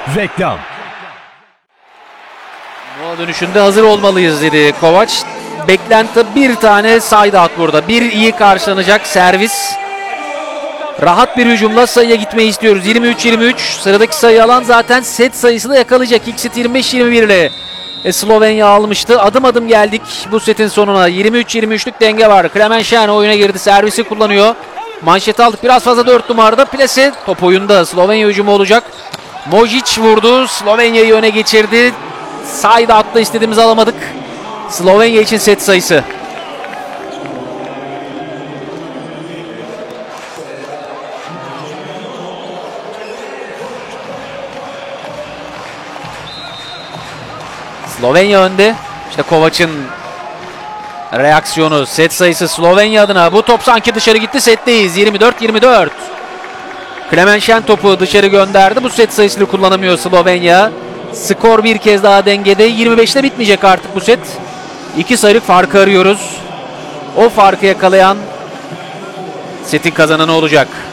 Reklam. Mola dönüşünde hazır olmalıyız dedi Kovac. Beklenti bir tane side out burada. Bir iyi karşılanacak servis. Rahat bir hücumla sayıya gitmeyi istiyoruz. 23-23. Sıradaki sayı alan zaten set sayısını yakalayacak. İlk set 25-21 ile Slovenya almıştı. Adım adım geldik bu setin sonuna. 23-23'lük denge var. Klemenšen oyuna girdi. Servisi kullanıyor. Manşet aldık. Biraz fazla 4 numarada. Plase top oyunda. Slovenya hücumu olacak. Mojic vurdu. Slovenya'yı öne geçirdi. Side out'ta istediğimizi alamadık. Slovenya için set sayısı. Slovenya önde. İşte Kovac'ın reaksiyonu, set sayısı Slovenya adına. Bu top sanki dışarı gitti, setteyiz. 24-24. Klemenšen topu dışarı gönderdi. Bu set sayısını kullanamıyor Slovenya. Skor bir kez daha dengede. 25'te bitmeyecek artık bu set. 2 sayılık farkı arıyoruz. O farkı yakalayan setin kazananı olacak.